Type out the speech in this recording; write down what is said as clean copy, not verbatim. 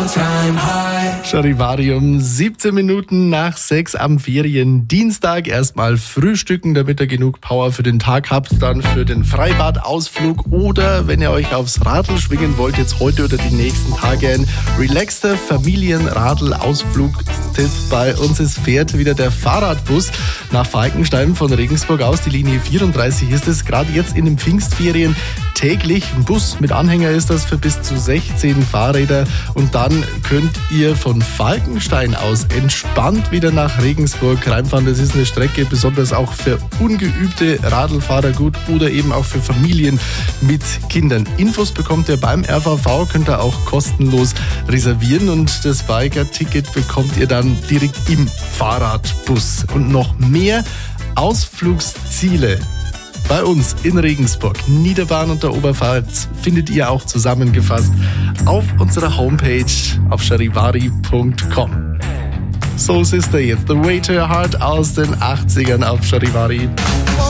Charivari um 17 Minuten nach 6 am Feriendienstag. Erstmal frühstücken, damit ihr genug Power für den Tag habt, dann für den Freibadausflug oder wenn ihr euch aufs Radl schwingen wollt, jetzt heute oder die nächsten Tage ein relaxter Familienradl-Ausflugstipp bei uns. Es fährt wieder der Fahrradbus nach Falkenstein von Regensburg aus. Die Linie 34 ist es, gerade jetzt in den Pfingstferien täglich. Ein Bus mit Anhänger ist das für bis zu 16 Fahrräder und dann könnt ihr von Falkenstein aus entspannt wieder nach Regensburg reinfahren. Das ist eine Strecke besonders auch für ungeübte Radlfahrer gut oder eben auch für Familien mit Kindern. Infos bekommt ihr beim RVV, könnt ihr auch kostenlos reservieren und das Biker-Ticket bekommt ihr dann direkt im Fahrradbus. Und noch mehr Ausflugsziele bei uns in Regensburg, Niederbahn und der Oberpfalz findet ihr auch zusammengefasst auf unserer Homepage auf charivari.com. Soul Sister jetzt, The Way to Your Heart aus den 80ern auf Charivari.